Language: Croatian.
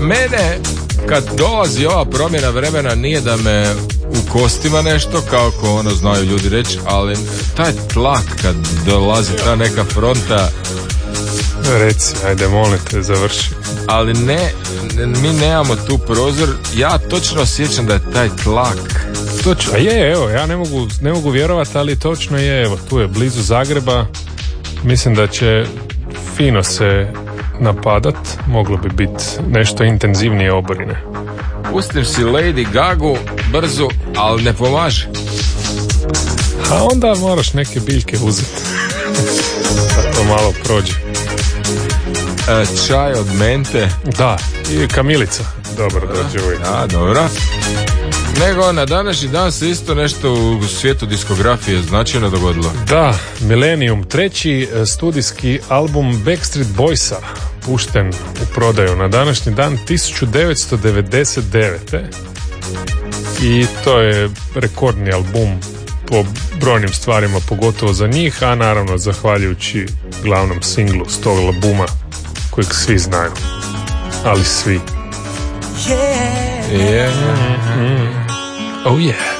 mene kad dolazi ova promjena vremena nije da me u kostima nešto, kao ko ono znaju ljudi reći, ali taj tlak kad dolazi ta neka fronta. Reci, ajde, molim te, završi. Ali ne, mi nemamo tu prozor. Ja točno osjećam da je taj tlak. Točno, a je, evo, ja ne mogu vjerovati, ali točno je, evo, tu je blizu Zagreba. Mislim da će fino se napadat, moglo bi biti nešto intenzivnije oborine. Pustim si Lady Gagu brzo, ali ne pomaže. A onda moraš neke biljke uzeti. Da to malo prođe. Čaj od mente. Da, i kamilica. Dobro dođe uvijek. Da, dobro. Nego na današnji dan se isto nešto u svijetu diskografije značajno dogodilo. Da, Millennium, treći studijski album Backstreet Boysa, pušten u prodaju na današnji dan 1999. I to je rekordni album po brojnim stvarima, pogotovo za njih, a naravno zahvaljujući glavnom singlu s tog albuma kojeg svi znaju, ali svi. Yeah. Oh yeah.